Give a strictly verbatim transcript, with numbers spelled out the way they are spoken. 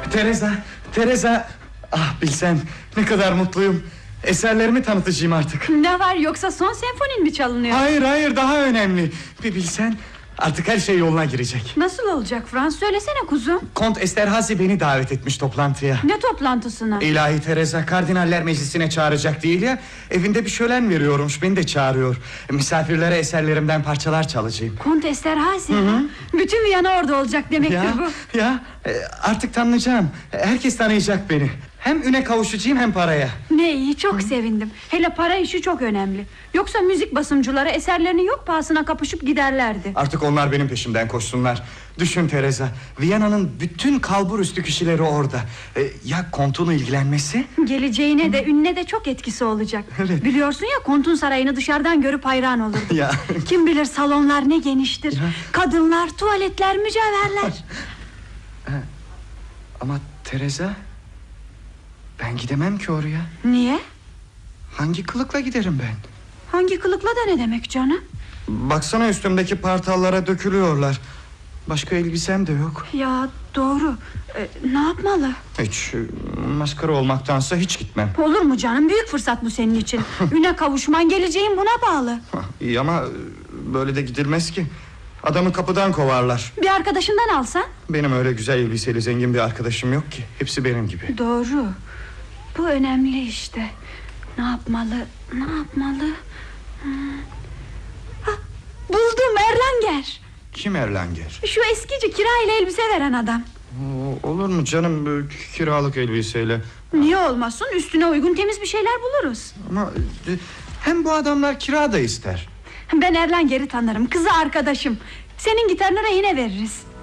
Teresa, Teresa. Ah bilsen ne kadar mutluyum. Eserlerimi tanıtacağım artık. Ne var, yoksa son senfonin mi çalınıyor? Hayır hayır, daha önemli. Bir bilsen, artık her şey yoluna girecek. Nasıl olacak Frans, söylesene kuzum. Kont Esterhazy beni davet etmiş toplantıya. Ne toplantısına? İlahi Teresa, Kardinaller Meclisi'ne çağıracak değil ya. Evinde bir şölen veriyormuş, beni de çağırıyor. Misafirlere eserlerimden parçalar çalacağım. Kont Esterhazy. Bütün Viyana orada olacak demektir ya, bu. Ya artık tanınacağım. Herkes tanıyacak beni. Hem üne kavuşacağım hem paraya. Ne iyi, çok Hı. sevindim. Hele para işi çok önemli. Yoksa müzik basımcıları eserlerini yok pahasına kapışıp giderlerdi. Artık onlar benim peşimden koşsunlar. Düşün Teresa, Viyana'nın bütün kalbur üstü kişileri orada. ee, Ya Kont'un ilgilenmesi? Geleceğine de ününe de çok etkisi olacak. Evet. Biliyorsun ya, Kont'un sarayını dışarıdan görüp hayran olurdu. Ya. Kim bilir salonlar ne geniştir. Ya. Kadınlar, tuvaletler, mücevherler. Ama Teresa, ben gidemem ki oraya. Niye? Hangi kılıkla giderim ben? Hangi kılıkla da ne demek canım? Baksana, üstümdeki partallara dökülüyorlar. Başka elbisem de yok. Ya doğru. Ee, ne yapmalı? Hiç, maskara olmaktansa hiç gitmem. Olur mu canım, büyük fırsat bu senin için. Üne kavuşman geleceğin buna bağlı. İyi ama böyle de gidilmez ki. Adamı kapıdan kovarlar. Bir arkadaşından alsan? Benim öyle güzel elbiseli zengin bir arkadaşım yok ki. Hepsi benim gibi. Doğru. Bu önemli işte. Ne yapmalı? Ne yapmalı? Hmm. Ha, buldum, Erlanger. Kim Erlanger? Şu eskici, kirayla elbise veren adam. Oo, olur mu canım, kiralık elbiseyle? Niye olmasın? Üstüne uygun temiz bir şeyler buluruz. Ama hem bu adamlar kira da ister. Ben Erlanger'i tanırım, kızı arkadaşım. Senin gitarını rehine veririz.